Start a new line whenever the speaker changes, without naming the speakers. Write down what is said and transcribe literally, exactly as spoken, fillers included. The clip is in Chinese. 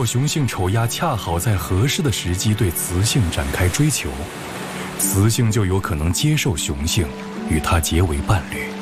雄性丑鸭恰好在合适的时机对雌性展开追求，雌性就有可能接受雄性，与它结为伴侣。